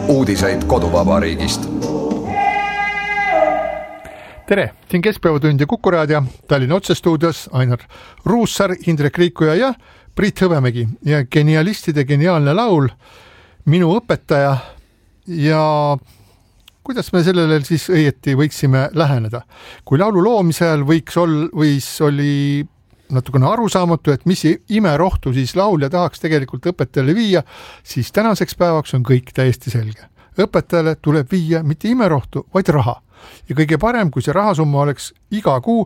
uudiseid koduvabariigist. Tere, siin Keskpäevatund ja Kuku Raadio, Tallinna otsestuudios Ainar Ruussaar, Indrek Riikuja ja Priit Hõbemägi ja genialistide geniaalne laul Minu õpetaja. Ja kuidas me sellele siis õieti võiksime läheneda? Kui laulu loomise ajal oli natukene arusaamatu, et mis imerohtu siis laulja tahaks tegelikult õpetajale viia, siis tänaseks päevaks on kõik täiesti selge. Õpetajale tuleb viia mitte imerohtu, vaid raha. Ja kõige parem, kui see rahasumma oleks iga kuu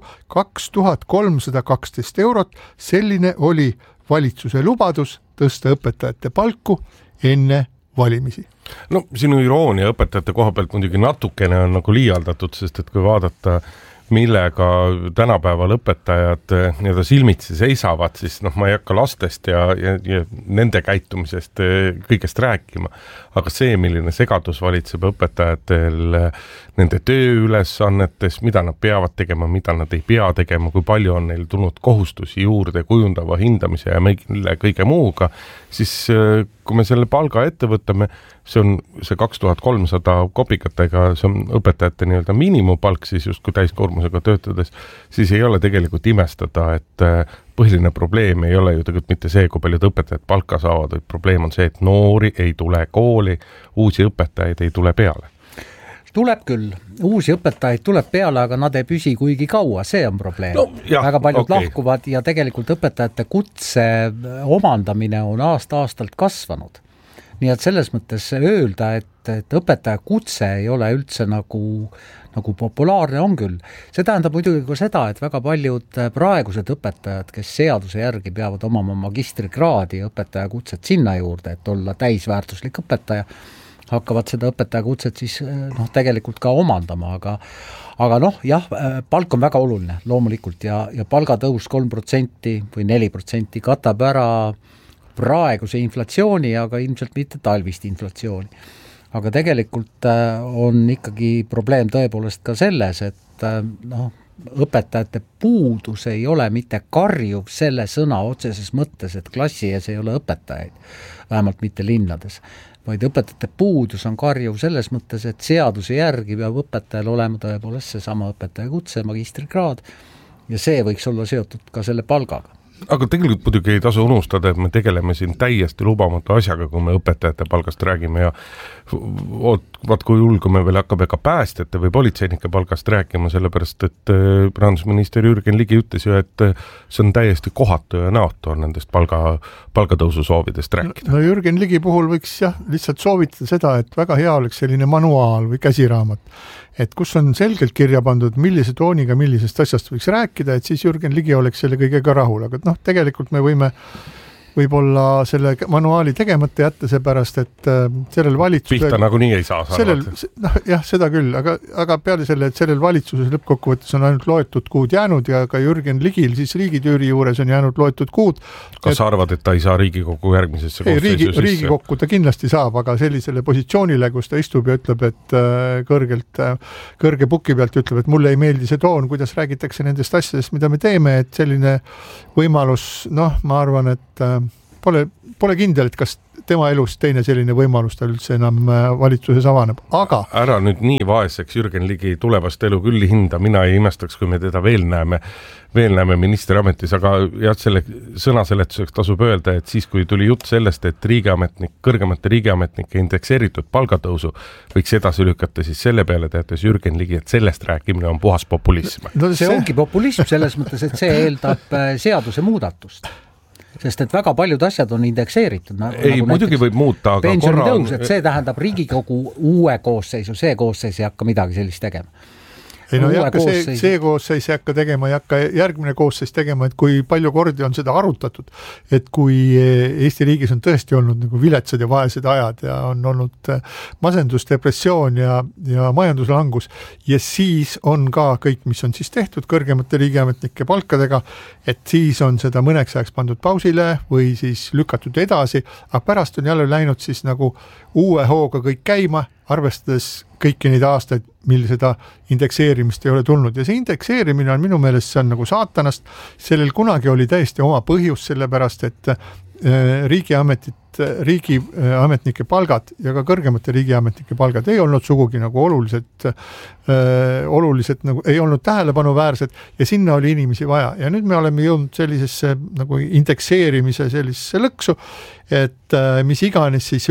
2312 €, selline oli valitsuse lubadus tõsta õpetajate palku enne valimisi. No sinu iroonia õpetajate koha pealt muidugi natukene on nagu liialdatud, sest et kui vaadata, millega tänapäeval õpetajad nii-öelda silmitsi seisavad, siis ma ei hakka lastest ja nende käitumisest kõigest rääkima. Aga see, milline segadus valitseb õpetajatel nende tööülesannetes, mida nad peavad tegema, mida nad ei pea tegema, kui palju on neil tulnud kohustusi juurde kujundava hindamise ja mille kõige muuga, siis kui me selle palga ette võtame, see 2300 kopikatega, see on õpetajate nii-öelda miinimumpalk, siis just kui täiskoormusega töötades, siis ei ole tegelikult imestada, et põhiline probleem ei ole ju tegelikult mitte see, kui paljud õpetajad palka saavad, vaid probleem on see, et noori ei tule kooli, uusi õpetajaid ei tule peale. Tuleb küll, uusi õpetajaid tuleb peale, aga nad ei püsi kuigi kaua, see on probleem. Väga paljud lahkuvad ja tegelikult õpetajate kutse omandamine on aasta-aastalt kasvanud. Nii et selles mõttes öelda, et õpetaja kutse ei ole üldse nagu populaarne on küll. See tähendab muidugi ka seda, et väga paljud praegused õpetajad, kes seaduse järgi peavad omama magistrikraadi õpetaja kutset sinna juurde, et olla täisväärtuslik õpetaja, hakkavad seda õpetaja kutset siis tegelikult ka omandama, aga jah, palk on väga oluline loomulikult ja palgatõus 3% või 4% katab ära praeguse inflatsiooni, aga ilmselt mitte talvist inflatsiooni. Aga tegelikult on ikkagi probleem tõepoolest ka selles, et õpetajate puudus ei ole mitte karjuv selle sõna otseses mõttes, et klassi ees ei ole õpetajaid, vähemalt mitte linnades, vaid õpetajate puudus on karjuv selles mõttes, et seaduse järgi peab õpetajal olema tõepoolest see sama õpetaja kutse, magistrikraad ja see võiks olla seotud ka selle palgaga. Aga tegelikult muidugi ei tasu unustada, et me tegeleme siin täiesti lubamatu asjaga, kui me õpetajate palgast räägime ja vaat kui julgu me veel hakkab ega päästjate või politseinike palgast rääkima, sellepärast et rahandusminister Jürgen Ligi ütles ju, et see on täiesti kohatu ja näotu on nendest palgatõusu soovidest rääkida. No Jürgen Ligi puhul võiks lihtsalt soovitada seda, et väga hea oleks selline manuaal või käsiraamat, et kus on selgelt kirja pandud, millise tooniga, millisest asjast võiks rääkida, et siis Jürgen Ligi oleks selle kõigega rahul, aga tegelikult me võime võib-olla selle manuaali tegemata jätta seepärast, et sellel valitsusel... Pihta nagunii ei saa saada. Jah, seda küll, aga peale selle, et sellel valitsuses lõppkokkuvõttes on ainult loetud kuud jäänud ja ka Jürgen Ligil siis riigitüüri juures on jäänud loetud kuud. Kas sa arvad, et ta ei saa Riigikogu järgmisesse koosseisu sisse? Riigikokku ta kindlasti saab, aga sellisele positsioonile, kus ta istub ja ütleb, et kõrge puki pealt ütleb, et mulle ei meeldi see toon, kuidas räägitakse nendest asjadest, mida me teeme, et selline võimalus, ma arvan, et pole kindel, et kas tema elus teine selline võimalus tal üldse enam valitsuses avaneb, aga... Ära nüüd nii vaeseks Jürgen Ligi tulevast elu küll hinda, mina ei imestaks, kui me teda veel näeme ministriametis, aga selle sõna seletuseks tasub öelda, et siis kui tuli jutt sellest, et kõrgemate riigiametnike indekseeritud palgatõusu võiks edasi lükata, siis selle peale teatas Jürgen Ligi, et sellest rääkimine on puhas populism. See ongi populism selles mõttes, et see eeldab seaduse muudatust. Sest et väga paljud asjad on indekseeritud. Muidugi võib muuta, aga pensionitõus, et see tähendab Riigikogu uue koosseisu, see koosseis ei hakka midagi sellist tegema. See koosseis ei hakka tegema, ei hakka järgmine koosseis tegema, et kui palju kordi on seda arutatud, et kui Eesti riigis on tõesti olnud nagu viletsad ja vaesed ajad ja on olnud masendus, depressioon ja majanduslangus ja siis on ka kõik, mis on siis tehtud kõrgemate riigiametnike palkadega, et siis on seda mõneks ajaks pandud pausile või siis lükatud edasi, aga pärast on jälle läinud siis nagu uue hooga kõik käima, arvestades kõiki neid aastaid, mil seda indekseerimist ei ole tulnud. Ja see indekseerimine on minu meelest, see on nagu saatanast. Sellel kunagi oli täiesti oma põhjus, sellepärast, et riigiametnike palgad ja ka kõrgemate riigiametnike palgad ei olnud sugugi nagu oluliselt nagu ei olnud tähelepanuväärsed ja sinna oli inimesi vaja. Ja nüüd me oleme jõudnud sellisesse nagu indekseerimise sellisesse lõksu, et mis iganes siis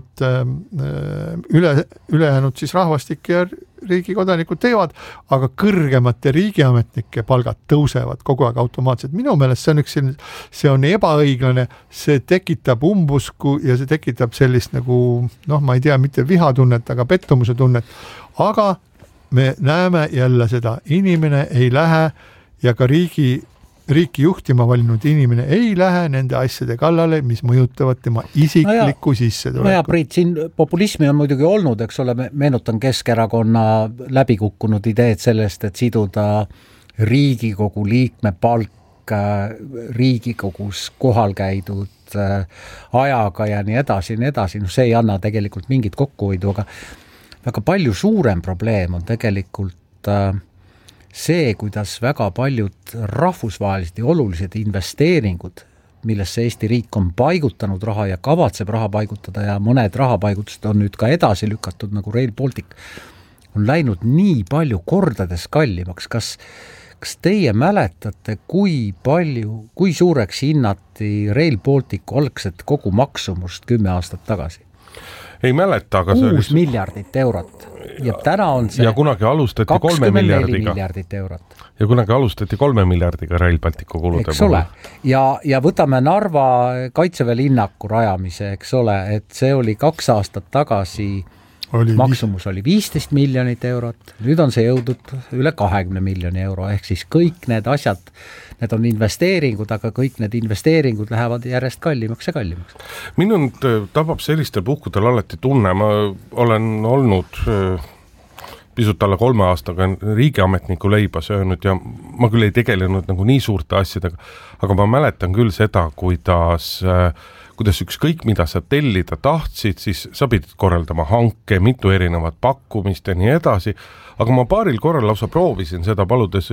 ülejäänud siis rahvastik ja riigikodanikud teevad, aga kõrgemate riigiametnike palgad tõusevad kogu aeg automaatselt. Minu meelest see on ebaõiglane, see tekitab umbusku ja see tekitab sellist nagu, ma ei tea, mitte vihatunnet, aga pettumuse tunnet. Aga me näeme jälle seda, inimene ei lähe ja ka riiki juhtima valinud inimene ei lähe nende asjade kallale, mis mõjutavad tema isiklikku sissetulekut. Ja Priit, siin populismi on muidugi olnud, eks ole, meenutan Keskerakonna läbikukkunud ideed sellest, et siduda Riigikogu liikme palk Riigikogus kohal käidud ajaga ja nii edasi. No see ei anna tegelikult mingit kokkuhoidu, aga väga palju suurem probleem on tegelikult see, kuidas väga paljud rahvusvahelised ja olulised investeeringud, millesse Eesti riik on paigutanud raha ja kavatseb raha paigutada ja mõned rahapaigutused on nüüd ka edasi lükatud nagu Rail Baltic, on läinud nii palju kordades kallimaks. Kas teie mäletate, kui suureks hinnati Rail Balticu algset kogu maksumust 10 aastat tagasi? Ei mäleta, aga 6 miljardit eurot. Ja täna on see ja kunagi alustati 3 miljardiga. Ja kunagi alustati 3 miljardiga Rail Balticu kulude. Eks ole. Ja võtame Narva kaitseväe linnaku rajamise, eks ole, et see oli 2 aastat tagasi maksumus oli 15 miljonit eurot, nüüd on see jõudnud üle 20 miljoni euro, ehk siis kõik need asjad, need on investeeringud, aga kõik need investeeringud lähevad järjest kallimaks ja kallimaks. Minul tabab sellistel puhkudel alati tunne, ma olen olnud pisut alla 3 aastaga riigiametniku leiba söönud ja ma küll ei tegelenud nagu nii suurte asjadega, aga ma mäletan küll seda, kuidas ükskõik mida sa tellida tahtsid, siis sa pidid korraldama hanke, mitu erinevat pakkumist ja nii edasi, aga ma paaril korral lausa proovisin seda paludes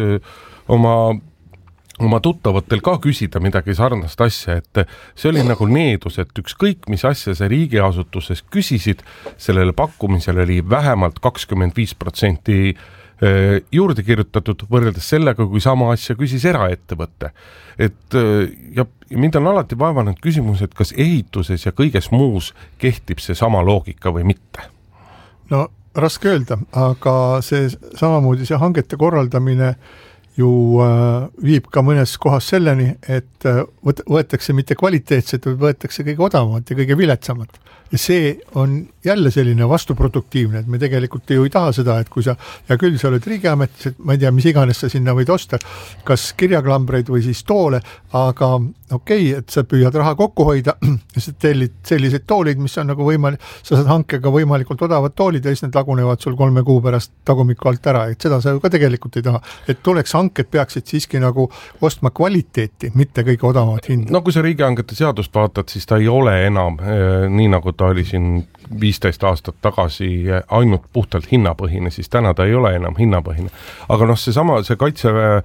oma tuttavatel ka küsida midagi sarnast asja, et see oli nagu needus, et ükskõik mis asja sa riigiasutuses küsisid, sellele pakkumisele oli vähemalt 25% juurde kirjutatud võrreldes sellega, kui sama asja küsis eraettevõtte. Ja mind on alati vaevanud küsimus, et kas ehituses ja kõiges muus kehtib see sama loogika või mitte? No raske öelda, aga see samamoodi see hangete korraldamine ju viib ka mõnes kohas selleni, et võetakse mitte kvaliteetset, võetakse kõige odavamat ja kõige viletsamat. Ja see on jälle selline vastuproduktiivne, et me tegelikult ju ei taha seda, et kui sa, ja küll sa oled riigiametis, et ma ei tea, mis iganes sa sinna võid osta, kas kirjaklambreid või siis toole, aga okei, et sa püüad raha kokku hoida ja sa tellid sellised toolid, mis on nagu sa saad hankega võimalikult odavad toolid ja siis need lagunevad sul 3 kuu pärast tagumiku alt ära, et seda sa ju ka tegelikult ei taha. Et tuleks hanked peaksid siiski nagu ostma kvaliteeti, mitte kõige odavamat hinda. No kui sa riigihangete seadust vaatad, siis ta ei ole enam nii nagu ta oli siin 15 aastat tagasi ainult puhtalt hinnapõhine, siis täna ta ei ole enam hinnapõhine. Aga see kaitseväe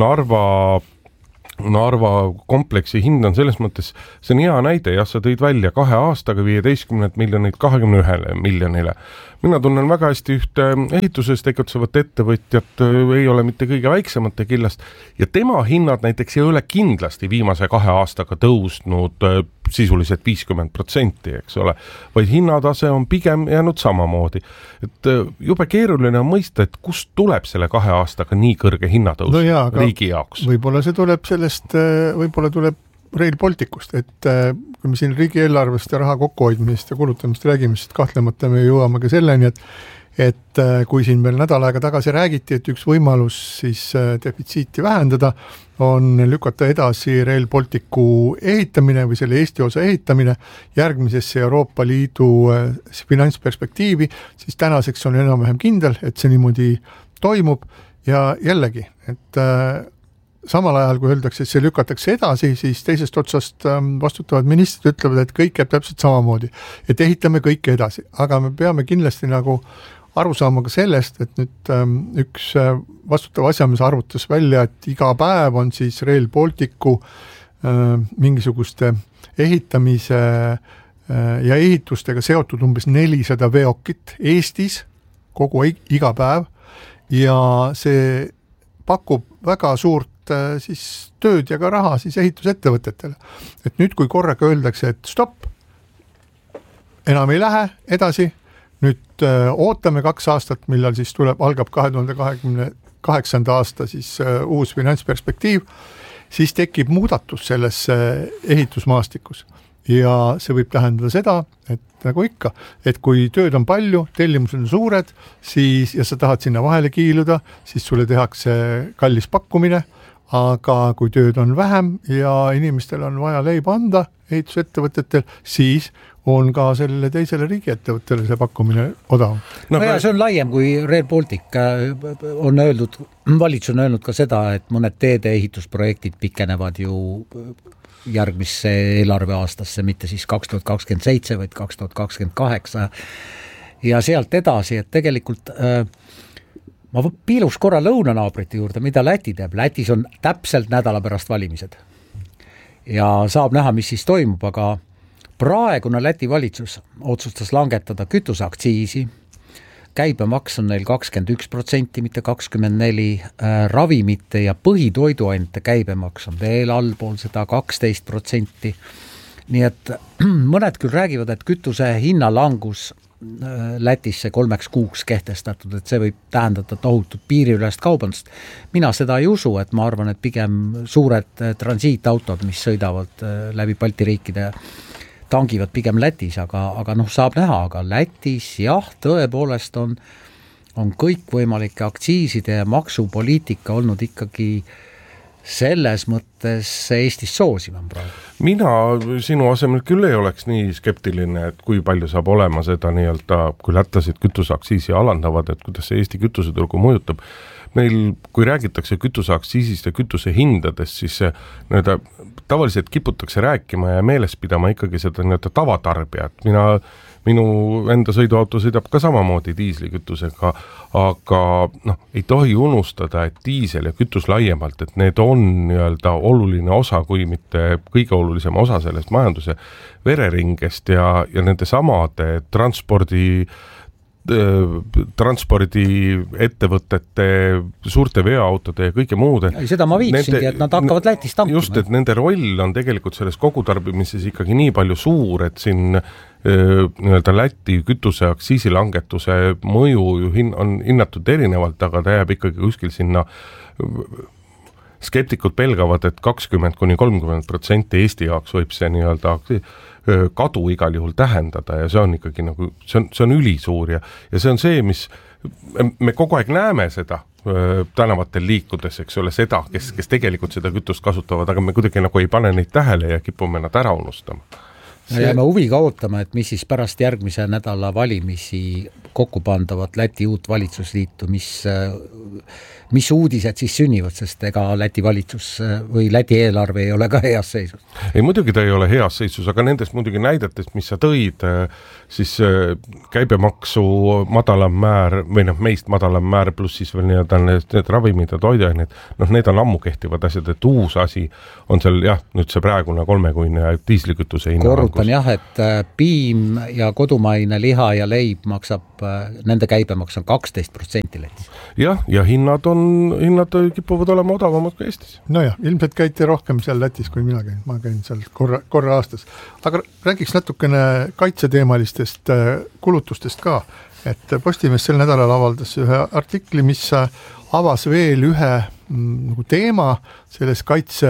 Narva kompleksi hind on selles mõttes, see on hea näide, sa tõid välja 2 aastaga 15 miljonit 21 miljonile. Mina tunnen väga hästi ühte ehituses tegutsevat ettevõtjat, ei ole mitte kõige väiksemate killast ja tema hinnad näiteks ei ole kindlasti viimase 2 aastaga tõusnud sisuliselt 50%, eks ole, vaid hinnatase on pigem jäänud samamoodi. Et jube keeruline on mõista, et kust tuleb selle 2 aastaga nii kõrge hinnatõus riigi jaoks? Võib-olla see tuleb sellest, võib-olla tuleb Rail Balticust, et kui me siin riigieelarvest ja raha kokkuhoidmisest ja kulutamist räägime, siis kahtlemata me jõuame ka selleni, et kui siin veel nädal aega tagasi räägiti, et üks võimalus siis defitsiiti vähendada on lükata edasi Rail Balticu ehitamine või selle Eesti osa ehitamine järgmisesse Euroopa Liidu finantsperspektiivi, siis tänaseks on enam-vähem kindel, et see niimoodi toimub ja jällegi, et samal ajal, kui öeldakse, et see lükatakse edasi, siis teisest otsast vastutavad ministrid ütlevad, et kõik jääb täpselt samamoodi, et ehitame kõike edasi, aga me peame kindlasti nagu aru saama ka sellest, et nüüd üks vastutav asjamees arvutas välja, et iga päev on siis Rail Balticu mingisuguste ehitamise ja ehitustega seotud umbes 400 veokit Eestis iga päev ja see pakub väga suurt siis tööd ja ka raha siis ehitusettevõtetele. Et nüüd, kui korraga öeldakse, et stopp, enam ei lähe edasi, nüüd ootame 2 aastat, millal siis algab 2028. aasta siis uus finantsperspektiiv, siis tekib muudatus selles ehitusmaastikus ja see võib tähendada seda, et nagu ikka, et kui tööd on palju, tellimused on suured, siis, ja sa tahad sinna vahele kiiluda, siis sulle tehakse kallis pakkumine, aga kui tööd on vähem ja inimestel on vaja leiba anda ehitusettevõtetel, siis on ka sellele teisele riigiettevõttele see pakkumine odav. No ja see on laiem kui Rail Baltic. On öeldud, valitsus on öelnud ka seda, et mõned teede ehitusprojektid pikenevad ju järgmisse eelarveaastasse, mitte siis 2027, vaid 2028 ja sealt edasi, et tegelikult ma piiluks korra lõunanaabrite juurde, mida Läti teeb. Lätis on täpselt nädala pärast valimised ja saab näha, mis siis toimub, aga praegune Läti valitsus otsustas langetada kütuseaktsiisi, käibemaks on neil 21%, mitte 24%, ravimite ja põhitoiduainete käibemaks on veel allpool seda 12%. Nii et mõned küll räägivad, et kütuse hinnalangus Lätisse 3 kuuks kehtestatud, et see võib tähendada tohutut piiriülest kaubandust. Mina seda ei usu, et ma arvan, et pigem suured transiitautod, mis sõidavad läbi Balti riikide, tangivad pigem Lätis, aga saab näha, aga Lätis jah, tõepoolest on kõikvõimalike aktsiiside ja maksupoliitika olnud ikkagi selles mõttes Eestis soosivam praegu. Mina sinu asemel küll ei oleks nii skeptiline, et kui palju saab olema seda nii-öelda, kui lätlased kütuseaktsiisi alandavad, et kuidas see Eesti kütuseturgu mõjutab. Meil, kui räägitakse kütuseaktsiisist ja kütuse hindadest, siis tavaliselt kiputakse rääkima ja meeles pidama ikkagi seda nii-öelda tavatarbijat. Minu enda sõiduauto sõidab ka samamoodi diislikütusega, aga ei tohi unustada, et diisel ja kütus laiemalt, et need on nii-öelda oluline osa, kui mitte kõige olulisem osa sellest majanduse vereringest ja nende samade transpordiettevõtete, suurte veoautode ja kõige muude. Seda ma viitsingi, et nad hakkavad Lätis tankima. Just, et nende roll on tegelikult selles kogutarbimises ikkagi nii palju suur, et siin nii-öelda Läti kütuseaktsiisi langetuse mõju on hinnatud erinevalt, aga ta jääb ikkagi kuskil sinna. Skeptikud pelgavad, et 20–30% Eesti jaoks võib see nii-öelda kadu igal juhul tähendada ja see on ikkagi nagu, see on ülisuur ja see on see, mis me kogu aeg näeme seda tänavatel liikudes, eks ole, seda, kes tegelikult seda kütust kasutavad, aga me kuidagi nagu ei pane neid tähele ja kipume nad ära unustama. Me jääme huviga ootama, et mis siis pärast järgmise nädala valimisi kokku pandavat Läti uut valitsusliitu, mis uudised siis sünnivad, sest ega Läti valitsus või Läti eelarve ei ole ka heas seisus. Ei, muidugi ta ei ole heas seisus, aga nendest muidugi näidetest, mis sa tõid, siis käibemaksu madalam määr või meist madalam määr pluss siis veel need ravimid ja toiduained, need on ammu kehtivad asjad, et uus asi on seal nüüd see praegune 3-kuine diislikütuse hinnalangus. Korrutan jah, et piim ja kodumaine liha ja leib maksab, nende käibemaks on 12% Lätis. Jah, ja hinnad kipuvad olema odavamad ka Eestis. Nojah, ilmselt käite rohkem seal Lätis, kui mina käin. Ma käin seal korra aastas. Aga räägiks natukene kaitseteemalistest kulutustest ka. Et Postimees sel nädalal avaldas ühe artikli, mis avas veel ühe teema selles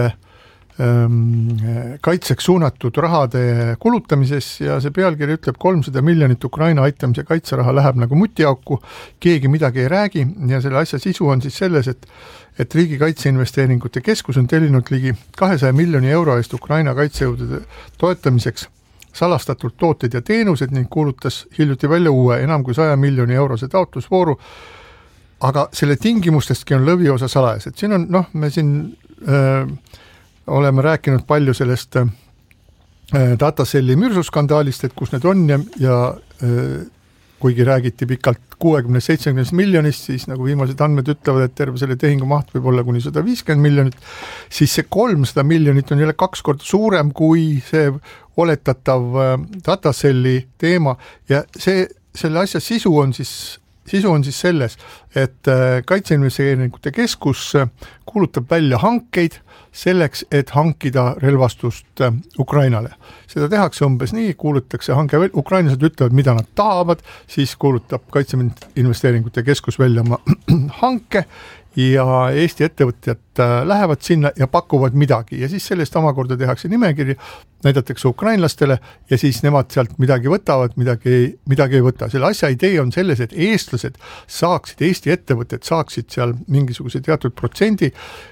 kaitseks suunatud rahade kulutamises ja see pealkiri ütleb 300 miljonit Ukraina aitamise kaitseraha läheb nagu mutiauku, keegi midagi ei räägi ja selle asja sisu on siis selles, et Riigi Kaitseinvesteeringute Keskus on tellinud ligi 200 miljoni euro eest Ukraina kaitsejõudude toetamiseks salastatult tooted ja teenused ning kuulutas hiljuti välja uue enam kui 100 miljoni eurose taotlusvooru, aga selle tingimustestki on lõviosa salajas, et siin on, me siin oleme rääkinud palju sellest dataselli mürsuskandaalist, et kus need on ja kuigi räägiti pikalt 60-70 miljonist, siis nagu viimased andmed ütlevad, et terve selle tehingu maht võib olla kuni 150 miljonit, siis see 300 miljonit on jälle 2 korda suurem kui see oletatav datacelli teema ja selle asja sisu on siis selles, et Kaitseinvesteeringute Keskus kuulutab välja hankeid selleks, et hankida relvastust Ukrainale. Seda tehakse umbes nii, kuulutatakse hanke, ukrainlased ütlevad, mida nad tahavad, siis kuulutab Kaitseinvesteeringute Keskus välja oma hanke ja Eesti ettevõtjad lähevad sinna ja pakuvad midagi ja siis sellest omakorda tehakse nimekiri, näidatakse ukrainlastele ja siis nemad sealt midagi võtavad, midagi ei võta. Selle asja idee on selles, et eestlased saaksid, Eesti ettevõtted saaksid seal mingisuguse teatud protsendi,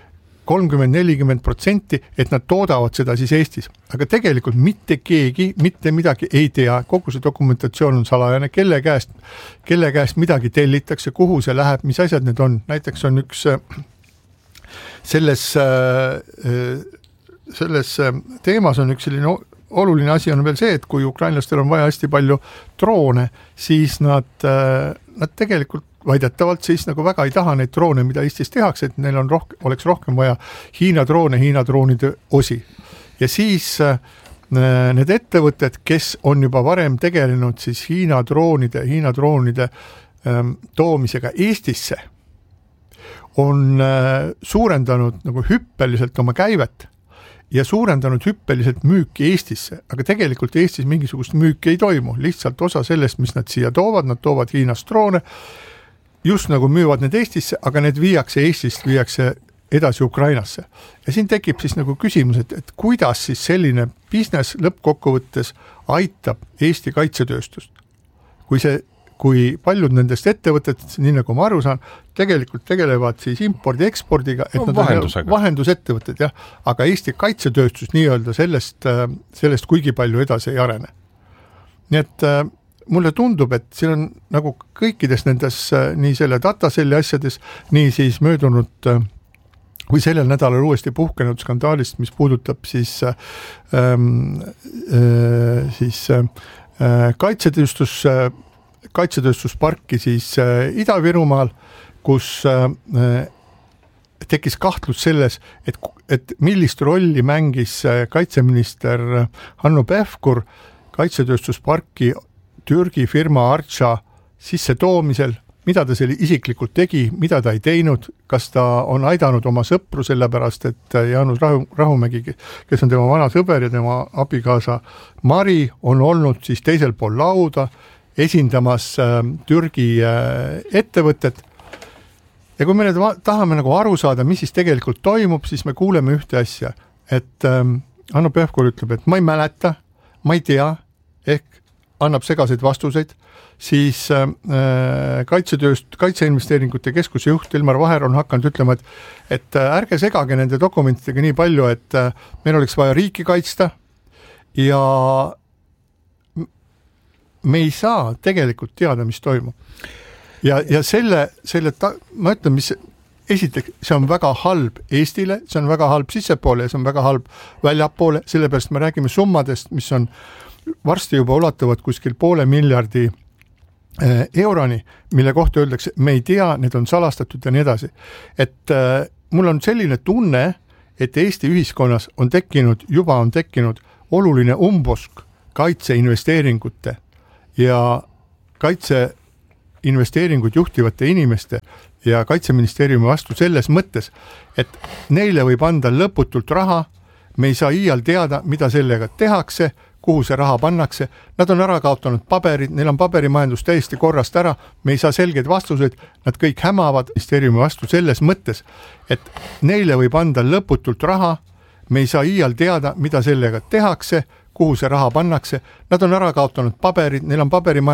30-40%, et nad toodavad seda siis Eestis. Aga tegelikult mitte keegi, mitte midagi ei tea, kogu see dokumentatsioon on salajane, kelle käest midagi tellitakse, kuhu see läheb, mis asjad need on. Näiteks on üks selles teemas on üks selline oluline asi on veel see, et kui ukrainlastel on vaja hästi palju droone, siis nad tegelikult väidetavalt siis nagu väga ei taha neid droone, mida Eestis tehakse, et neil oleks rohkem vaja Hiina droonide osi. Ja siis need ettevõtted, kes on juba varem tegelenud siis Hiina droonide toomisega Eestisse, on suurendanud nagu hüppeliselt oma käivet ja suurendanud hüppeliselt müüki Eestisse, aga tegelikult Eestis mingisugust müüki ei toimu, lihtsalt osa sellest, mis nad siia toovad, nad toovad Hiinast droone, just nagu müüvad need Eestisse, aga need viiakse edasi Ukrainasse. Ja siin tekib siis nagu küsimus, et kuidas siis selline business lõppkokkuvõttes aitab Eesti kaitsetööstust. Kui paljud nendest ettevõtted, nii nagu ma aru saan, tegelikult tegelevad siis impordi-ekspordiga, et nad on vahendusettevõtted, jah, aga Eesti kaitsetööstus nii-öelda sellest kuigi palju edasi ei arene. Nii et mulle tundub, et siin on nagu kõikides nendes nii selle datacelli asjades, nii siis möödunud või sellel nädalal uuesti puhkenud skandaalist, mis puudutab siis kaitsetööstusparki siis Ida-Virumaal, kus tekkis kahtlus selles, et millist rolli mängis kaitseminister Hanno Pevkur kaitsetööstusparki Türgi firma Archa sisse toomisel, mida ta selle isiklikult tegi, mida ta ei teinud, kas ta on aidanud oma sõpru sellepärast, et Jaanus Rahumägi, kes on tema vana sõber ja tema abikaasa Mari, on olnud siis teisel pool lauda esindamas Türgi ettevõtet. Ja kui me nüüd tahame nagu aru saada, mis siis tegelikult toimub, siis me kuuleme ühte asja, et Hanno Pevkur ütleb, et ma ei mäleta, ma ei tea, ehk annab segaseid vastuseid, siis Kaitseinvesteeringute Keskuse juht Ilmar Vaher on hakanud ütlema, et ärge segage nende dokumentidega nii palju, et meil oleks vaja riiki kaitsta ja me ei saa tegelikult teada, mis toimub. Ja ma ütlen, mis esiteks, see on väga halb Eestile, see on väga halb sissepoole ja see on väga halb väljapoole, sellepärast me räägime summadest, mis on varsti juba ulatuvad kuskil 500 miljardi euroni, mille kohta öeldakse, me ei tea, need on salastatud ja nii edasi. Et mul on selline tunne, et Eesti ühiskonnas on tekkinud oluline umbusk kaitseinvesteeringute ja kaitseinvesteeringuid juhtivate inimeste ja Kaitseministeeriumi vastu selles mõttes, et neile võib anda lõputult raha, me ei saa iial teada, mida sellega tehakse, kuhu see raha pannakse, nad on ära kaotanud paberid, neil on paberimajandus täiesti korrast ära, me ei saa selgeid vastuseid, nad kõik hämavad ministeeriumi vastu selles mõttes, et neile võib anda lõputult raha, me ei saa iial teada, mida sellega tehakse, kuhu see raha pannakse, nad on ära kaotanud paberid, neil on paberimajandus